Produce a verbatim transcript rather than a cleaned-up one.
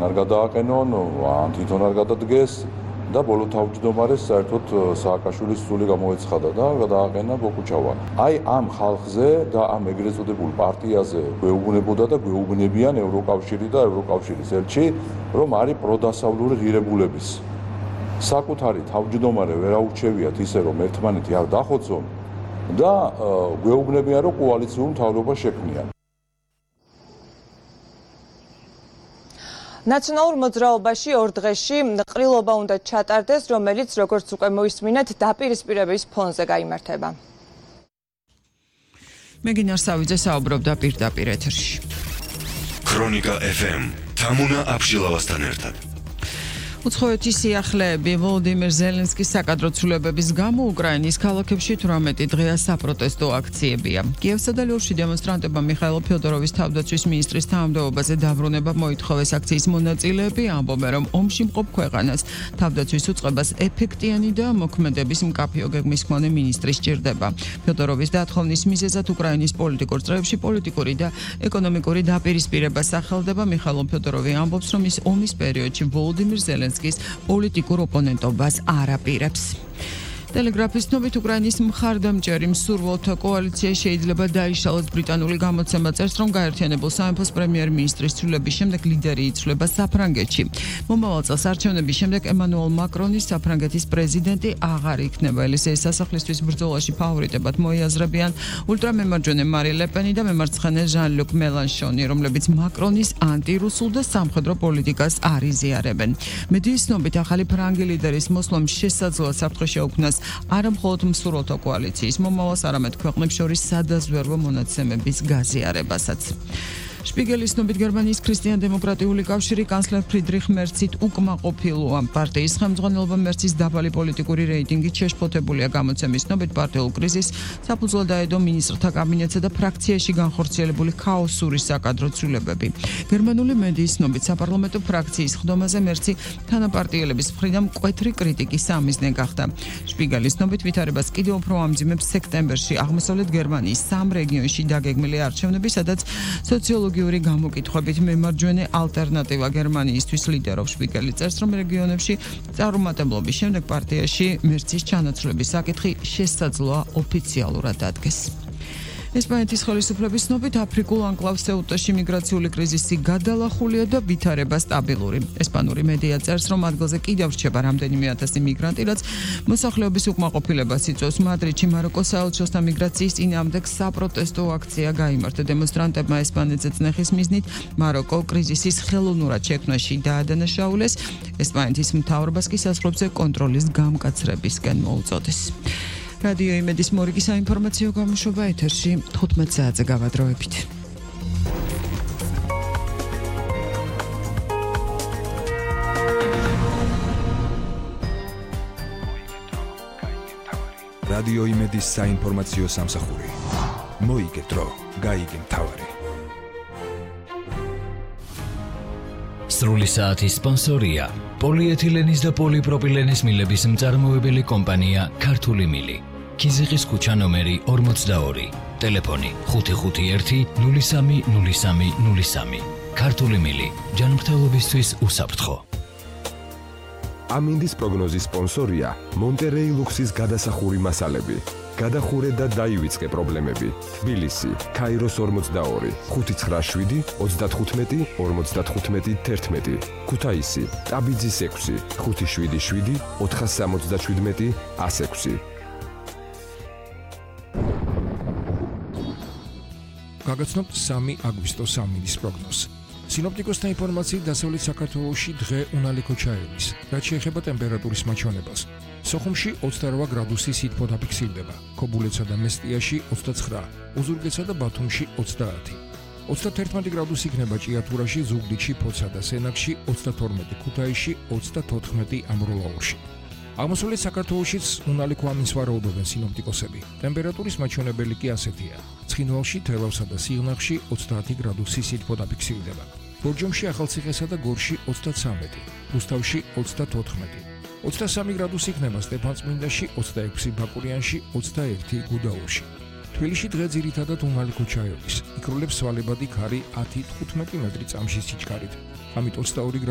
არ გადააყენონ, ან თვითონ არ გადადგეს და ბოლო თავმჯდომარეს საერთოდ სააკაშვილის სული გამოეცხადა და გადააყენა ბოქუჩავანი. აი ამ ხალხზე და ამ ეგრეთ წოდებულ პარტიაზე გვეუბნებოდა და გვეუბნებიან ევროკავშირი და ევროკავშირის ელჩი, რომ არის პროდასავლური ღირებულების. საკუთარი თავმჯდომარე ვერ აურჩევიათ ისე, რომ ერთმანეთი არ დახოცონ და გვეუბნებიან, რომ კოალიციურ მთავრობას შექმნიან. ნაციონალურ მოძრაობაში ორ დღეში ყრილობა უნდა ჩატარდეს, რომელიც როგორც უკვე მოისმინეთ, დაპირისპირების ფონზე გაიმართება. მეგინარ სავიძე საუბრობდა პირდაპირ ეთერში. ქრონიკა ეფ ემ თამუნა აბშილავასთან ერთად. უცხოეთის სიახლეები ვოლოდიმირ ზელენსკის საკადრო ცვლილებების გამო უკრაინის ქალაქებში თვრამეტი დღეა საპროტესტო აქციებია. კიევსა და ლიოვში დემონსტრანტებმა მიხაილ ფიოდოროვის თავდაცვის მინისტრის თანამდებობაზე დაბრუნება მოითხოვეს. აქციის მონაწილეები ამბობენ, რომ ომში მყოფ ქვეყანას თავდაცვის უწყებას ეფექტიანი და მოქმედების მკაფიო გეგმის მქონე მინისტრი სჭირდება. ფიოდოროვის დათხოვნის მიზეზად უკრაინის პოლიტიკურ წრეებში პოლიტიკური და ეკონომიკური დაპირისპირება სახელდება. მიხაილ ფიოდოროვი ამბობს, რომ ის ომის პერიოდში ვოლოდიმირ ზელენსკის პოლიტიკურ ოპონენტობას არ აპირებს. ტელეგრაფის ცნობით უკრაინის მხარდამჭერი მსურველთა კოალიცია შეიძლება დაიშალოს. ბრიტანული გამოცემა წერს, რომ გაერთიანებულ სამეფოს პრემიერ-მინისტრის ცვლილების შემდეგ ლიდერი იცვლება საფრანგეთში. მომავალ წელს არჩევნების შემდეგ ემანუელ მაკრონის საფრანგეთის პრეზიდენტი აღარ იქნება. ელისეის სასახლისთვის ბრძოლაში ფავორიტებად მოიაზრებიან ულტრამემარჯვენე მარი ლეპენი და მემარცხენე ჟან-ლუკ მელანშონი, რომლებიც მაკრონის ანტირუსულ და სამხედრო პოლიტიკას არ იზიარებენ. მედიის ცნობით ახალი ფრანგი ლიდერის მოსვლამ შესაძლოა საფრთხე შეუქმნას არა მხოლოდ მსურველთა კოალიციის მომავალს, არამედ ქვეყნებს შორის სადაზვერვო მონაცემების გაზიარებასაც. შპიგელის ცნობით გერმანიის ქრისტიან-დემოკრატიული კავშირი კანცლერ ფრიდრიხ მერცით უკმაყოფილოა. პარტიის ხელმძღვანელობა მერცის დაბალი პოლიტიკური რეიტინგით შეშფოთებულია. გამოცემის ცნობით პარტიულ კრიზისს საფუძვლად დაედო მინისტრთა კაბინეტსა და ფრაქციაში განხორციელებული ქაოსური საკადრო ცვლილებები. გერმანული მედიის ცნობით საპარლამენტო ფრაქციის ხდომაზე მერცი თანაპარტიელების მხრიდან მკვეთრი კრიტიკის სამიზნე გახდა. შპიგელის ცნობით ვითარებას კიდევ უფრო ამძიმებს სექტემბერში აღმოსავლეთ გერმანიის სამ რეგიონში დაგეგმილი არჩევნები, სადაც სოციოლოგიური გეოლოგიური გამოკითხვებით მემარჯვენე ალტერნატივა გერმანიისთვის ლიდერობს. შპიგელი წერს, რომ რეგიონებში წარუმატებლობის შემდეგ პარტიაში მერცის ჩანაცვლების საკითხი შესაძლოა ოფიციალურად დადგეს. ესპანეთის ხელისუფლების ცნობით აფრიკულ ანკლავ სეუტაში მიგრაციული კრიზისი გადალახულია და ვითარება სტაბილური. ესპანური მედია წერს, რომ ადგილზე კიდევ რჩება რამდენიმე ათასი მიგრანტი, რაც მოსახლეობის უკმაყოფილებას იწვევს. მადრიდში მაროკოს საელჩოსთან მიგრაციის წინააღმდეგ საპროტესტო აქცია გაიმართა. დემონსტრანტებმა ესპანეთზე წნეხის მიზნით მაროკო კრიზისის ხელოვნურად შექმნაში დაადანაშაულეს. ესპანეთის მთავრობას კი საზღვრებზე კონტროლის გამკაცრებისკენ მოუწოდეს. რადიო იმედის მორიგი საინფორმაციო გამოშვება ეთერში თხუთმეტ საათზე გავადროებით. რადიო იმედის საინფორმაციო სამსახური. მოიგეთ დრო, გაიგე მთავარი. სრული საათის სპონსორია პოლიეთილენის და პოლიპროპილენის მილების მწარმოებელი კომპანია ქართული მილი. ქიზიყის ქუჩა ნომერი ორმოცდაორი. ტელეფონი ხუთი ხუთი ერთი ნული სამი ნული სამი ნული სამი. ქართული მილი. ჯანმრთელობისთვის უსაფრთხო. ამინდის პროგნოზის სპონსორია მონტერეი ლუქსის გადასახური მასალები. გადახურე და დაივიწყე პრობლემები. თბილისი, ქაიროს ორმოცდაორი, ხუთი ცხრა შვიდი ოცდათხუთმეტი ორმოცდათხუთმეტი თერთმეტი. ქუთაისი, ტაბიძის ექვსი, ხუთი შვიდი შვიდი ოთხასამოცდაშვიდმეტი ასექვსი. გაგაცნობთ სამი აგვისტოს ამინდის პროგნოზს. სინოპტიკოსთა ინფორმაციით დასავლეთ საქართველოში დღე უნალიქო ჩაედის, რაც შეეხება ტემპერატურის მაჩვენებას. სოხუმში ოცდაორ გრადუსი სითბო დაფიქსირდება, ქობულეთსა და მესტიაში ოცდაცხრა, ოზურგეთსა და ბათუმში ოცდაათი. ოცდაერთმეტი გრადუსი იქნება ჭიათურაში, ზუგდიდში, ფოცსა და სენაკში, ოცდათორმეტი ქუთაისში, ოცდათოთხმეტი ამროლაურში. აღმოსავლეთ საქართველოშიც უნალიქო ამინს ვარაუდობენ სინოპტიკოსები. ტემპერატურის მაჩვენებელი კი ასეთია. ცხინვალში, თელავსა და სიღნაღში ოცდაათი გრადუსი სითბო დაფიქსირდება. ბორჯომში, ახალციხესა და გორში ოცდაცამეტი, რუსთავში ოცდათოთხმეტი. ოცდასამი გრადუსი იქნება სტეფანწმინდაში, ოცდაექვსი ბაკურიანში, ოცდაერთი გუდაურში. თბილისში დღე ძირითადად უნალიქო ჩაედის. იქროლებს სვალებადი ქარი ათი თხუთმეტი მეტრი წამში სიჩქარით. ამით ოცდაორი